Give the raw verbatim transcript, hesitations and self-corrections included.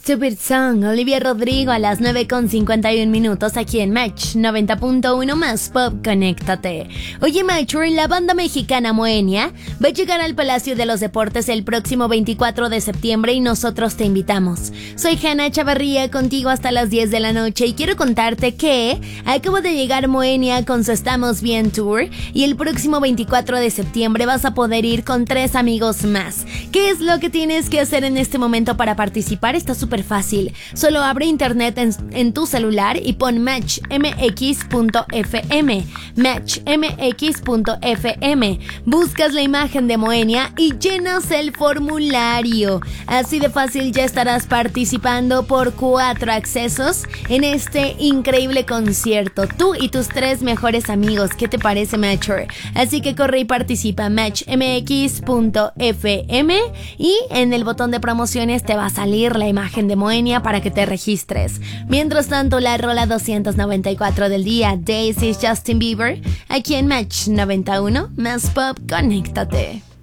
Stupid Song, Olivia Rodrigo a las nueve con cincuenta y un minutos aquí en Match noventa punto uno más Pop, conéctate. Oye Matcher, la banda mexicana Moenia va a llegar al Palacio de los Deportes el próximo veinticuatro de septiembre y nosotros te invitamos. Soy Hanna Chavarría, contigo hasta las diez de la noche y quiero contarte que acabo de llegar Moenia con su Estamos Bien Tour y el próximo veinticuatro de septiembre vas a poder ir con tres amigos más. ¿Qué es lo que tienes que hacer en este momento para participar? Está súper fácil. Solo abre internet en, en tu celular y pon match m x punto f m. match m x punto f m. Buscas la imagen de Moenia y llenas el formulario. Así de fácil ya estarás participando por cuatro accesos en este increíble concierto. Tú y tus tres mejores amigos. ¿Qué te parece, Matcher? Así que corre y participa. match m x punto f m y en el botón de promociones te va a salir la imagen de Moenia para que te registres. Mientras tanto, la rola doscientos noventa y cuatro del día, Daisy Justin Bieber, aquí en Match noventa y uno más Pop, conéctate.